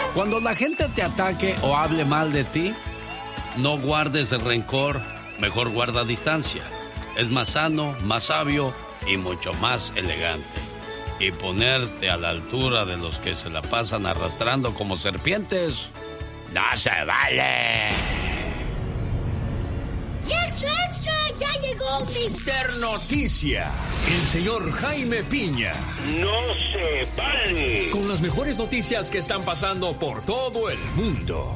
Cuando la gente te ataque o hable mal de ti, no guardes el rencor, mejor guarda distancia. Es más sano, más sabio y mucho más elegante. Y ponerte a la altura de los que se la pasan arrastrando como serpientes, no se vale. ¡Extra, extra! ¡Ya llegó Mr. Noticia! El señor Jaime Piña. ¡No se vale! Con las mejores noticias que están pasando por todo el mundo.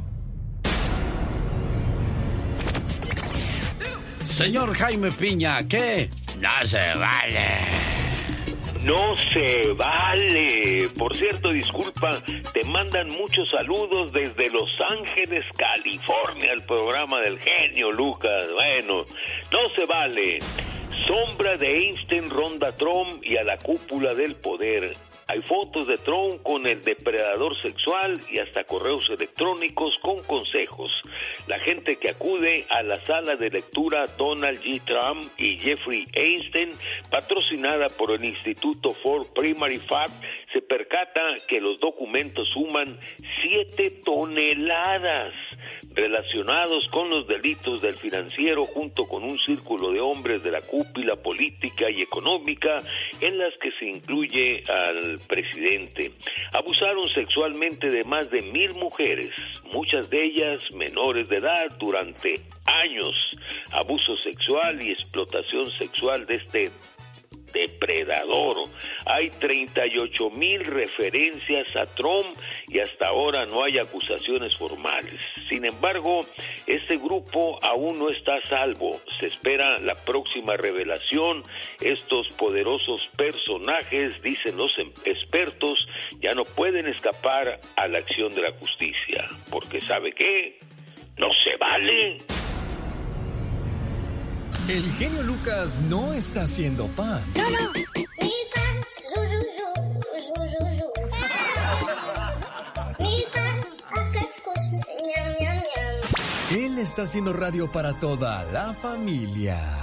Señor Jaime Piña, ¿qué? No se vale. No se vale. Por cierto, disculpa, te mandan muchos saludos desde Los Ángeles, California, el programa del genio Lucas. Bueno, no se vale. Sombra de Einstein ronda Trump y a la cúpula del poder. Hay fotos de Trump con el depredador sexual y hasta correos electrónicos con consejos. La gente que acude a la sala de lectura Donald J. Trump y Jeffrey Einstein, patrocinada por el Instituto for Primary Fact, se percata que los documentos suman 7 toneladas relacionados con los delitos del financiero, junto con un círculo de hombres de la cúpula política y económica, en las que se incluye al presidente. Abusaron sexualmente de más de 1,000 mujeres, muchas de ellas menores de edad, durante años. Abuso sexual y explotación sexual de este depredador. Hay 38,000 referencias a Trump y hasta ahora no hay acusaciones formales. Sin embargo, este grupo aún no está a salvo. Se espera la próxima revelación. Estos poderosos personajes, dicen los expertos, ya no pueden escapar a la acción de la justicia. Porque ¿sabe qué? No se vale. El genio Lucas no está haciendo pan. No. Él está haciendo radio para toda la familia.